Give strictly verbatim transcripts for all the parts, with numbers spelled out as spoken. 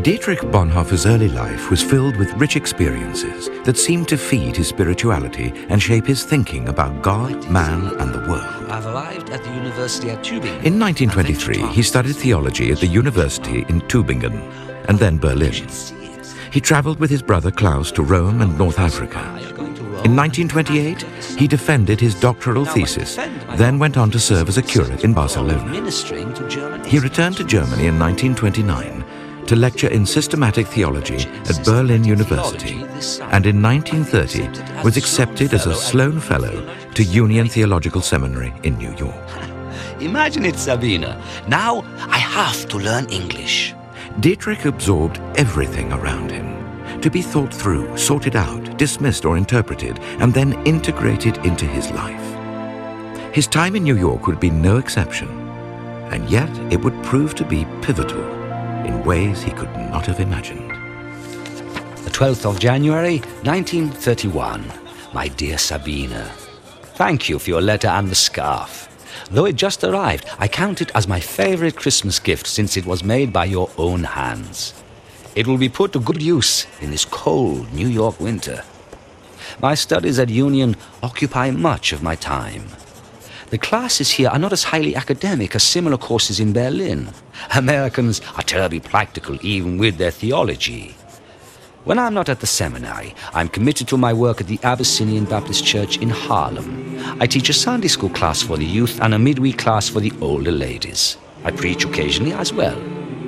Dietrich Bonhoeffer's early life was filled with rich experiences that seemed to feed his spirituality and shape his thinking about God, man, and the world. I've arrived at the university at Tübingen. In nineteen twenty-three, he studied theology at the university in Tübingen and then Berlin. He traveled with his brother Klaus to Rome and North Africa. In nineteen twenty-eight, he defended his doctoral thesis, then went on to serve as a curate in Barcelona. He returned to Germany in nineteen twenty-nine to lecture in systematic theology at Berlin University, and in nineteen thirty was accepted as a Sloan Fellow to Union Theological Seminary in New York. Imagine it, Sabina. Now I have to learn English. Dietrich absorbed everything around him, to be thought through, sorted out, dismissed or interpreted, and then integrated into his life. His time in New York would be no exception, and yet it would prove to be pivotal in ways he could not have imagined. The twelfth of January, nineteen thirty-one. My dear Sabina, thank you for your letter and the scarf. Though it just arrived, I count it as my favorite Christmas gift since it was made by your own hands. It will be put to good use in this cold New York winter. My studies at Union occupy much of my time. The classes here are not as highly academic as similar courses in Berlin. Americans are terribly practical even with their theology. When I'm not at the seminary, I'm committed to my work at the Abyssinian Baptist Church in Harlem. I teach a Sunday school class for the youth and a midweek class for the older ladies. I preach occasionally as well.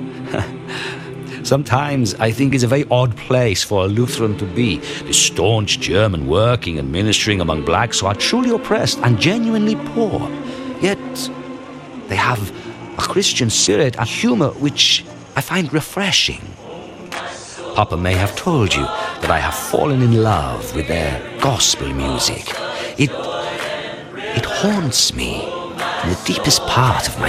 Sometimes I think it's a very odd place for a Lutheran to be, the staunch German working and ministering among blacks who are truly oppressed and genuinely poor. Yet they have a Christian spirit and humor which I find refreshing. Papa may have told you that I have fallen in love with their gospel music. It, it haunts me in the deepest part of my